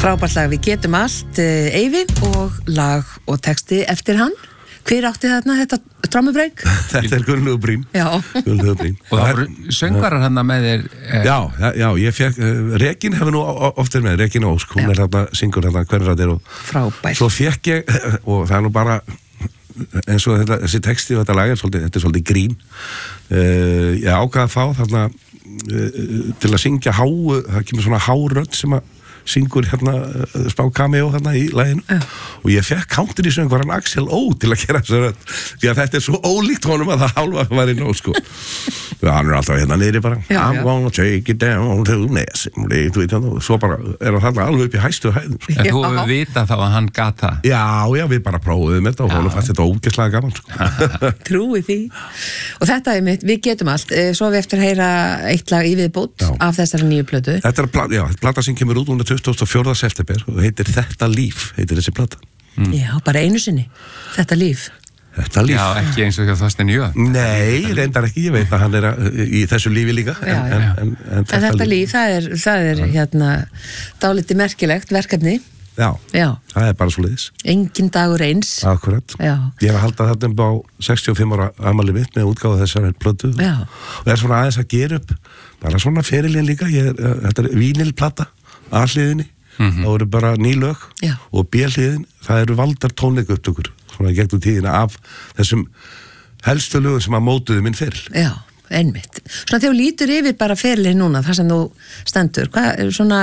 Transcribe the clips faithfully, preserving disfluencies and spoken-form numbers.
Frábært lag, við getum allt, Eyvi og lag og texti eftir hann. Hver átti þarna þetta trommubreik? Þetta er Gunnlaugur Brím. Já. Gunnlaugur Brím. Og það voru söngvarar hann með þér? Eh... Já, já, ég fekk, uh, Regín hefur nú oft verið með, Regín Ósk, hún já. er þarna, syngur þarna hverraðir og... Frábært. Svo fekk ég, og það er nú bara, eins og þetta, þessi texti og þetta lag er svolítið, þetta er svolítið grín. Uh, ég ákvað að fá þarna, uh, til að syngja háu, það kemur svona hárödd sem að syngur hérna spá cameo þarna í laginu ja. og ég fekk country söngvaran Axel Ó til að gera þessu rödd því að þetta er svo ólíkt honum að það hálfa var í nóg sko hann er alltaf hérna niðri bara já, I'm já. gonna take it down to Nessim og svo bara er hann þarna alveg upp í hæstu hæðum sko. En þú hefur vitað þá að hann gat það? Já, já, við bara prófuðum þetta og honum fannst þetta ógeðslega gaman sko. Trúi því og þetta er mitt, við getum allt svo við eftir að heyra eitt lag í viðbót af þessari nýju plötu Þetta er plata, já, plata sem kemur út um tuttugasta og fjórða september og heitir Þetta líf, heitir þessi plata. Mm. Já, bara einu sinni. Þetta líf. Þetta líf. Já, ekki eins og hjá Þorstein Jö. Nei, reyndar ekki, ég veit að hann er að, í þessu lífi líka. Já, en, já. En, en, en, en þetta, þetta líf, það er, það er hérna, dálítið merkilegt verkefni. Já, já, það er bara svo leiðis. Engin dagur eins. Akkurat. Já. Ég hef haldið þarna á sextíu og fimm ára afmæli mitt með útgáfu þessari plötu. Já. Og er svona aðeins að gera upp, bara svona ferilinn líka, ég, þetta er vínilplata, A-hliðinni. Mm-hmm. Það voru bara ný lög Já. og B-hliðin, það eru valdar tónleikaupptökur svona gegnum tíðina af þessum helstu lögum sem að mótuðu minn feril. Já, einmitt. Svona þegar þú lítur yfir bara ferilinn núna, það sem þú stendur, hvað er svona,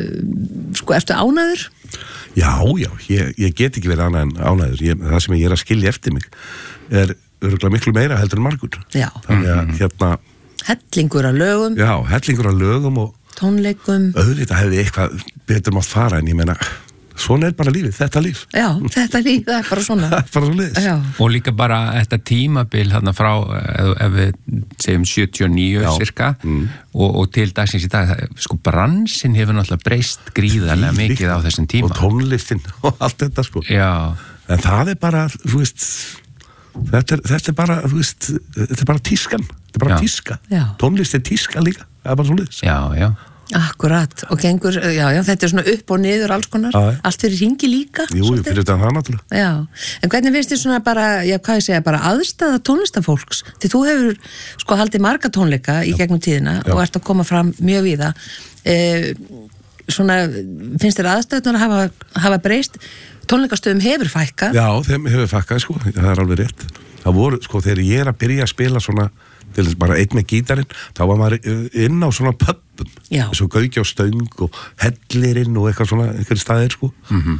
sko, ertu ánæður? Já, já, ég, ég get ekki verið annað en ánæður. Ég, það sem ég er að skilja eftir mig er örugglega miklu meira heldur en margur. Já. Þannig að hérna... Hellingur af lögum. Já, hellingur af lögum og tónleikum. Auðvitað hefði eitthvað betur mátt fara en ég meina, svona er bara lífið, þetta líf. Já, þetta líf, það er bara svona. Það er bara svo leiðis. Og líka bara þetta tímabil þarna frá, ef við segjum sjötíu og níu cirka, mm. og, og til dagsins í dag, það, sko bransinn hefur náttúrulega breyst gríðarlega mikið á þessum tíma. Og tónlistin og allt þetta sko. Já. En það er bara, þú veist, þetta er, þetta er bara, þú veist, þetta er bara tískan. Þetta er bara já. tíska. Já. Tónlist er tíska líka. Það er bara svo leiðis. Já, já. Akkurat, og gengur, já, já, þetta er svona upp og niður alls konar, já, allt fyrir hringi líka. Jú, svolítið. Fyrir þetta það náttúrulega. Já, en hvernig finnst þið svona bara, já, hvað ég segja, bara aðstæða tónlistafólks? Því þú hefur, sko, haldið marga tónleika í gegnum tíðina já. Og ert að koma fram mjög víða. Eh, svona, finnst þér aðstæðunar að hafa, hafa breyst? Tónleikastöðum hefur fækkað? Já, þeim hefur fækkað, sko, það er alveg rétt. Það voru, sko, þegar ég er að byrja að spila svona til þess bara einn með gítarinn, þá var maður inn á svona pöppum, eins og Gaukja og Stöng og Hellirinn og eitthvað svona, eitthvað staðir, sko. Mm-hmm.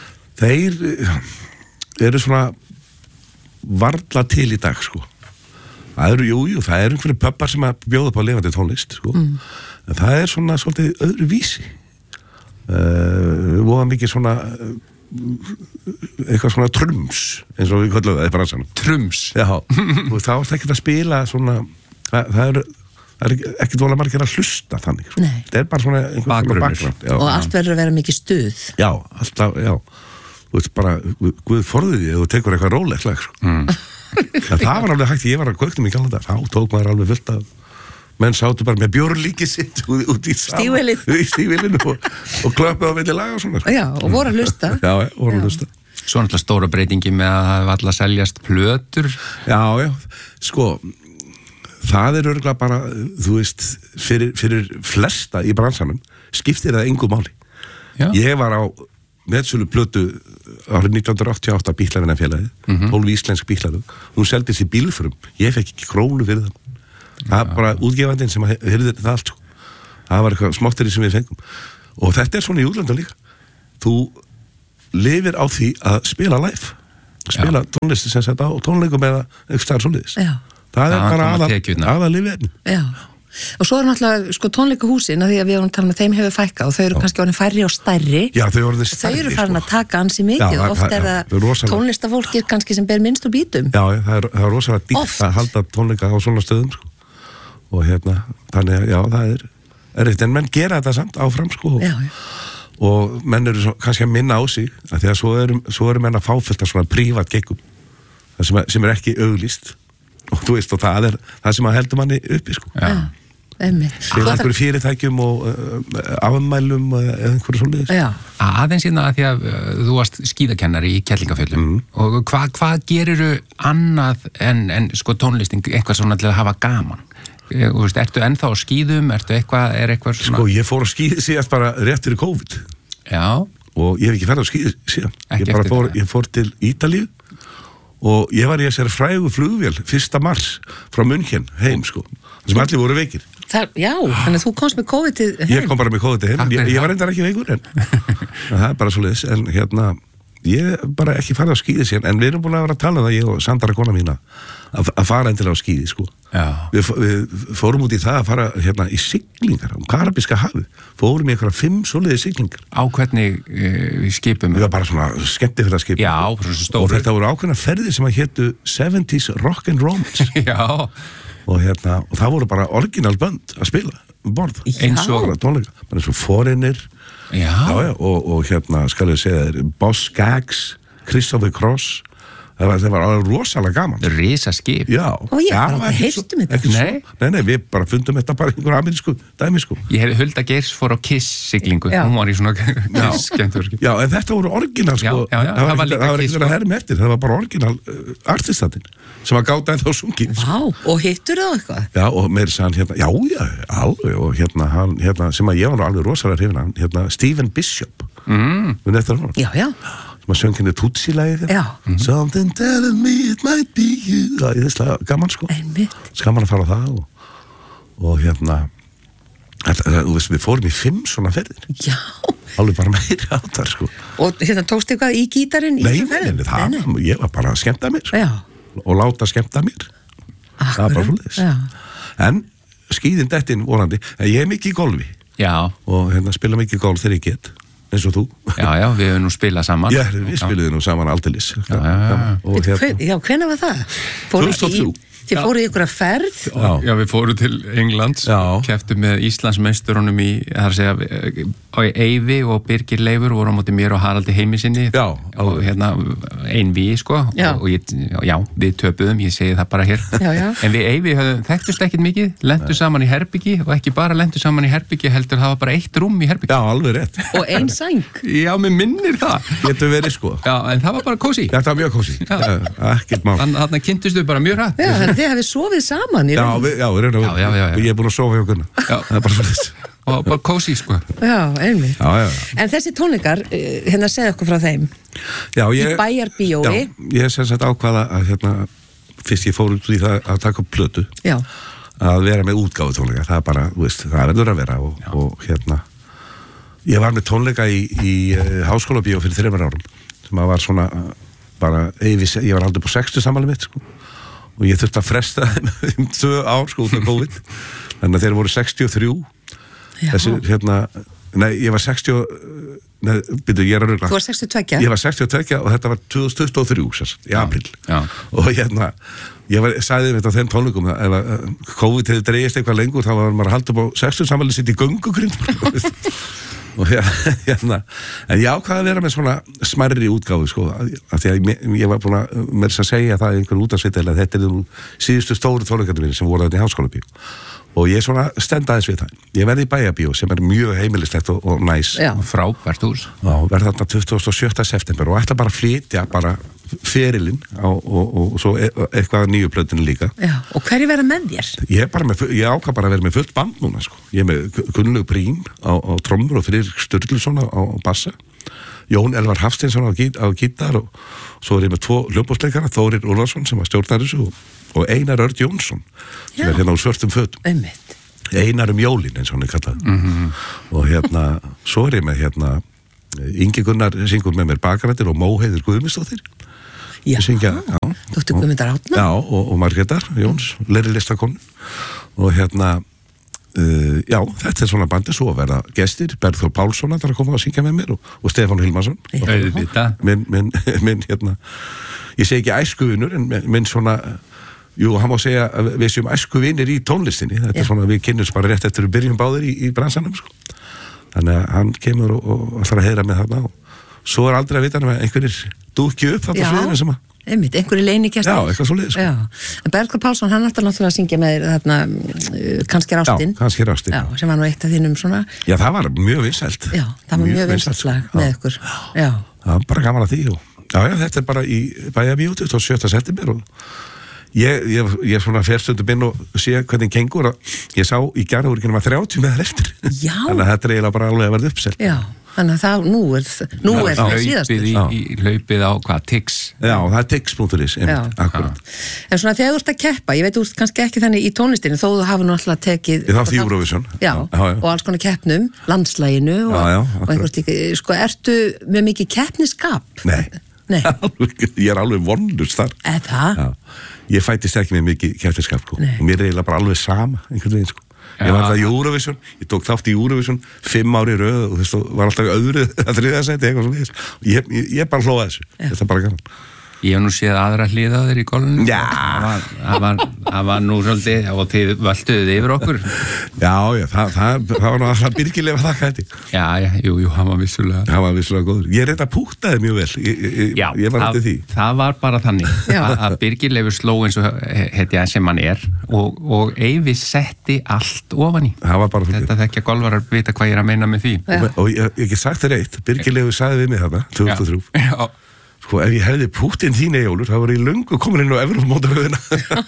Þeir eru svona varla til í dag, sko. Það eru, jú, jú, það eru einhverju pöppar sem að bjóða upp á lifandi tónlist, sko. Mm. En það er svona svolítið öðru vísi. Uh, við voðum mikið svona eitthvað svona trums eins og við köllum það í bransanum. Trums? Já, og þá er það ekkert að spila svona, það, það er, er ekkert vola margir að hlusta þannig. Nei. Það er bara svona einhvern bakgrunn. Og allt verður að vera mikið stuð. Já, alltaf, já. Þú veist bara, Guð forðið því og tekur eitthvað rólegt lag. Mm. En það var alveg hægt, ég var að Gauknum í gamla dag, þá tók maður alveg fullt af menn sátu bara með bjórlíkið sitt út, út í stífilinu og, og klöpuð á milli laga og svona. Já, og voru að hlusta. Já, voru að hlusta. Svo náttúrulega stóra breytingi með að það var alltaf seljast plötur. Já, já, sko, það er örgulega bara, þú veist, fyrir, fyrir flesta í bransanum skiptir það engu máli. Já. Ég var á meðsölu plötu árið nítján hundruð áttatíu og átta Bílavinafélagið, mm-hmm. tólf íslensk bílaröð, hún seldist í bílförum, ég fekk ekki krónu fyrir það. Það er bara útgefandinn sem hyrði þetta allt sko. Það var eitthvað smáttir sem við fengum og þetta er svona í útlöndum líka þú lifir á því að spila live spila já. Tónlisti sem sett á tónleikum eða eitthvað starf svoleiðis það er bara aða, aða lifið já. Og svo er náttúrulega sko tónleikahúsin að því að við erum talað með þeim hefur fækkað og þau eru já. Kannski orðin færri og stærri já, þau, stærri, þau eru farin að taka ansi mikið já, og oft er það tónlistafólkið kannski sem ber minnst úr bítum já, það er, það er rosalega dýrt að halda tónleika á svona stöðum sko. Og hérna, þannig að já, það er erfitt, en menn gera þetta samt áfram sko já, já. Og menn eru svo, kannski að minna á sig að því að svo eru, svo eru menn að fáfylta svona prívat geggum sem, sem er ekki auglýst og þú veist, og það er það sem að heldur manni uppi sko já. spila einhverju fyrirtækjum og uh, afmælum eða einhverju svolítið. Já. Aðeins hérna að því að uh, þú varst skíðakennari í Kerlingafjöllum mm. og hvað hva geriru annað en, en sko tónlisting eitthvað svona til að hafa gaman? Þú veist, ertu ennþá á skíðum, ertu eitthvað, er eitthvað svona... Sko, ég fór á skíði síðast bara rétt fyrir COVID. Já. Og ég hef ekki ferð á skíði síðan. Ég bara fór, ég fór til Ítalíu og ég var í þessari frægu flugvél fyrsta mars frá München heim, sko. Þessum allir voru veikir. Það, já, þannig að þú komst með COVID heim. Ég kom bara með COVID heim, ég, ég var reyndar ekki veikur en það er bara svo leiðis, en hérna ég bara ekki farið á skíði síðan, en við erum búin að vera að tala um það, ég og Sandra kona mína að, að fara endilega á skíði, sko. Við, við fórum út í það að fara hérna í siglingar á Karabíska hafið, fórum í einhverja fimm svoleiði siglingar. Á hvernig uh, skipum? Við var bara svona skemmtifræðskip. Já, svona stóru. Og þetta voru ákveðna ferðir sem að hétu seventies rock and romance. Já. Og hérna, og það voru bara original bönd að spila um borð. Eins og tónleika, bara eins og Foreigner. Já. Já, já, og, og hérna, skal ég segja þér, Boss Skaggs, Christopher Cross. Það var, það var alveg rosalega gaman. Risaskip. Já. Og ég já, bara heyrtum þetta. Nei. Nei, nei, við bara fundum þetta bara einhver amerísku dæmi, sko. Ég hefði Hulda Geirs fór á Kiss-siglingu. Hún var í svona Kiss-skemmturskip. Já, en þetta voru original, sko. Já, já, já. Það var, það var ekki verið að herma eftir. Það var bara original uh, artistatinn sem að gáta ennþá sungið. Vá, og hittur það eitthvað? Já, og meiri sann hérna, já, já, alveg, og hérna, hann, hérna, sem að ég var alveg rosalega hrifin hann, hérna, Stephen Bishop. Mm. Við nefnir hann. Já, já. Sem að söng henni Tutsi-lagið. Já. Mm-hmm. Something telling me it might be you. Það er þesslega gaman, sko. Einmitt. Skaman að fara á það og, og hérna, þetta, þú veist, við fórum í fimm svona ferðir. Já. Alveg bara meiri áttar, sko. Og hérna tókst eitthvað í gítarinn í þessum ferðin? Nei, það, nei, nei. Ég var bara að skemmta mér, sko. Já. Og láta skemmta mér. Akkurat. Það var bara svolítið. En skíðin dettin vorandi, ég er mikið í golfi. Já. Og hérna spila mikið golf þegar ég get, eins og þú. Já, já, við hefum nú spilað saman. Já, við spiluðum nú saman aldeilis. Já, já, já. Og hérna. Já, hvenær var það? tvö þúsund og þrjú. Þið fóruð í ykkur að ferð? Já, já, við fórum til Englands, kepptum með Íslandsmeisturunum í, það er að segja, á Eyvi og Birgir Leifur voru á móti mér og Haraldi Heimissinni og hérna ein við, sko, já. og ég, já, við töpuðum, ég segi það bara hér. Já, já. En við Eyvi höfum þekktust ekkert mikið, lentu saman í herbyggi og ekki bara lentu saman í herbyggi, heldur það var bara eitt rúm í herbyggi. Já, alveg rétt. Og ein sæng. Já, mér minnir það. Getur verið, sko. Já, en það var bara kósí. Þetta var mjög kósí. Ekkert mál. Þarna kynntustu bara mjög hratt. Já, þið hafið sofið saman í já, við, já, við já, já, já, já. Ég er búin að sofa hjá kunna. Það er bara fyrir þess. Og bara kósí, sko. Já, einmitt. Já, já, já. En þessi tónleikar, hérna segðu okkur frá þeim. Já, ég... Í Bæjarbíói. Já, ég sem sagt ákvaða að hérna, fyrst ég fór út í það að taka upp plötu. Já. Að vera með útgáfu tónleika. Það er bara, þú veist, það verður að vera og, og hérna... Ég var með tónleika í, í uh, Háskólabíó fyrir þreymur árum. Sem að var svona, bara, ég, ég var aldrei på sextu sammæli mitt, sko. Og ég þurfti að fresta um tvö ár, sko, út af COVID. Þannig að þeir voru sextíu og þrjú. Já. Þessi, hérna, nei, ég var sextíu, nei, byrju, ég er að rugla. Þú var sextíu og tvö? Ég var sextíu og tvö og þetta var tvö þúsund tuttugu og þrjú, sérst, í apríl. Já. Og hérna, ég var, sagði þetta á þeim tónleikum, ef að COVID hefði dreigist eitthvað lengur, þá var maður að halda upp á sextíu sammæli sitt í göngugrind. Og hérna, en ég ákvaði að vera með svona smærri útgáfu, sko, af því að ég, ég var búin að með þess að segja það einhver útafsveitil að þetta er nú síðustu stóru tónleikarnir mínir sem voru þetta í Háskólabíó og ég svona stendaðis við það. Ég verði í Bæjarbíó sem er mjög heimilislegt og, og næs. Já. Frábært hús. Já, verði þarna tuttugasta og sjötta september og ætla bara að flytja bara ferilinn og, og, og svo eitthvað nýju plötinu líka. Já, og hverju verða með þér? Ég er bara með, ég ákvað bara að vera með fullt band núna, sko. Ég er með Gunnlaug Brím á, á trommur og Friðrik Sturluson á, á bassa. Jón Elvar Hafsteinsson á, gít, á gítar og svo er ég með tvo hljómborðsleikara, Þórir Ólafsson sem var stjórnar þessu og, og Einar Örd Jónsson sem Já. er hérna á svörtum fötum. Einmitt. Einar um jólin eins og hann er kallað. Mm-hmm. Og hérna, svo er ég með hérna Ingi Gunnar syngur með mér Bakarættir og Móheiður Guðmundsdóttir. Já, syngja, já. Dóttir Guðmundar Árna. Já, og, og Margrétar Jóns, leiri listakonu. Og hérna, Uh, já, þetta er svona bandi, svo að verða gestir, Bergþór Pálsson að koma að syngja með mér og, og Stefán Hilmarsson minn, minn, minn, hérna ég segi ekki æskuvinur en minn svona, jú, hann má segja að við séum æskuvinir í tónlistinni, þetta já. Er svona, við kynnumst bara rétt eftir við byrjum báðir í, í bransanum, sko. Þannig að hann kemur og, og ætlar að heyra með þarna og svo er aldrei að vita hann að einhverjir dúkju upp þarna sviðinu sem að einmitt, einhverju leynigestir. Já, eitthvað svo leiðis. Já, en Bergur Pálsson, hann ætti náttúrulega að syngja með þarna, kannski er ástin. Já, kannski er ástin. Já, sem var nú eitt af þínum svona. Já, það var mjög vinsælt. Já, það var mjög vinsælt lag með ykkur. Já. Það var bara gaman að því og já, já, þetta er bara í Bæjarbíó tuttugasta og sjötta september og Ég, ég, ég svona fer stundum inn og sé hvernig gengur og ég sá í Garðavíkurkinu að þrjátíu með þær eftir. Já. Þannig að þetta er eiginlega bara alveg að verða uppselt. Já, þannig að það, nú er, nú er það síðastur. Hlaupið í, í hlaupið á hvað, Tix? Já, það er Tix punktur is, einmitt, akkurat. En svona þegar þú ert að keppa, ég veit þú ert kannski ekki þannig í tónlistinni, þó þú hafi nú alltaf tekið... Ég þátt í Eurovision. Já, já, já, og alls konar keppnum, landslæginu og, já, já, og einhvers líka, sko, ertu með mikið keppniskap? Nei. Nei. Ég er alveg vonlust þar. Eða? Já. Ég fættist ekki með mikið keppniskap sko. Og mér er eiginlega bara alveg sama einhvern veginn sko. Ég var alltaf í Eurovision, ég tók þátt í Eurovision fimm ári í röð og þú veist, var alltaf í öðru að þriðja sæti eitthvað svona þess. Ég, ég, ég bara hlóða þessu, Já. Þetta er bara gaman. Ég hef nú séð aðra hlið á þér í golfinu. Já. Það var, var, var nú svolítið og þið völduðuð yfir okkur. Já, já, það, það, það var nú alltaf byrgilega að þakka þetta. Já, já, jú, jú, hann var vissulega. Hann var vissulega góður. Ég reynda að púktaði mjög vel. Ég, ég, já, ég var það, því. Það var bara þannig að Birgileifur sló eins og hetja sem hann er og, og Eyvi setti allt ofan í. Það var bara fyrir. Þetta þekkja golfarar vita hvað ég er að meina með því. Og, og ég hef ekki sagt þér eitt. Birgileifur sagði við mig þarna, tvö þúsund og þrjú. Já. Sko, ef ég hefði Pútin þín Eyjólfur, þá var ég löngu komin inn á Evrópumótaröðina.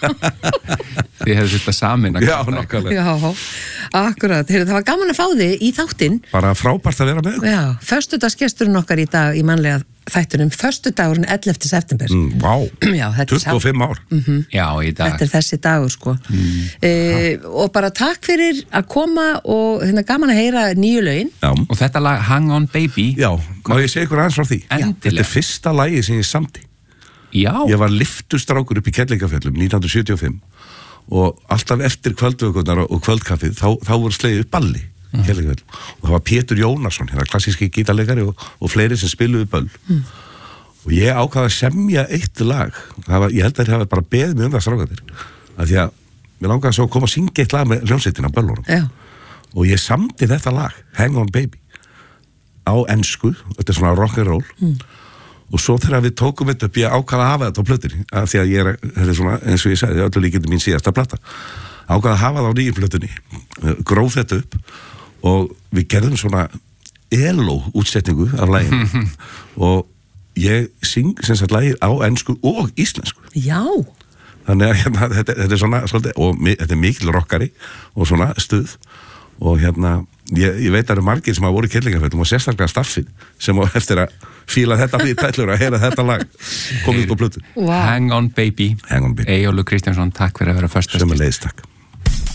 Þið hefðu þetta samin að Já, nákvæmlega. Já, akkurat. Heyrðu, það var gaman að fá þig í þáttinn. Bara frábært að vera með. Já, föstudagsgesturinn okkar í dag í mannlega þættunum, föstudagurinn ellefta september. Mm, vá, Já, tuttugu og fimm ár. Mm-hmm. Já, í dag. Þetta er þessi dagur, sko. Mm. E, og bara takk fyrir að koma og hérna gaman að heyra nýju lögin. Já. Og þetta lag Hang On Baby. Já, má ég segja ykkur aðeins frá því? Endilega. Þetta er fyrsta lagi sem ég samdi. Já. Ég var lyftustrákur upp í Kerlingafjöllum nítján hundruð sjötíu og fimm og alltaf eftir kvöldvökunar og kvöldkaffið þá, þá voru slegið upp balli mm. og það var Pétur Jónasson, hérna klassíski gítarleikari og, og fleiri sem spiluðu böll mm. og ég ákvaði að semja eitt lag, það var, ég held að það hefði bara beðið mig um það strákanir að því að mér langaði svo að koma að syngja eitt lag með hljómsveitina á böllunum Já. Og ég samdi þetta lag, Hang On Baby á ensku, þetta er svona rock'n'roll mm. og svo þegar við tókum þetta upp ég ákvaði að hafa þetta á plötunni af því að ég er, þetta er svona, eins og ég sagði öllu líkindi mín síðasta plata ákvaði að hafa það á nýju plötunni gróf þetta upp og við gerðum svona eló útsetningu af laginu og ég syng sem sagt lagið á ensku og íslensku Já þannig að hérna, þetta, þetta er svona svolítið, og mi, þetta er mikil rockari og svona stuð og hérna ég, ég veit að það eru margir sem hafa voru í Kerlingafjöllum og sérstaklega staffið sem á eftir að fíla þetta við pællur að heyra þetta lag komið upp á plötu wow. Hang On Baby, Hang On Baby. Eyjólfur Kristjánsson, takk fyrir að vera föstast sem að leiðist takk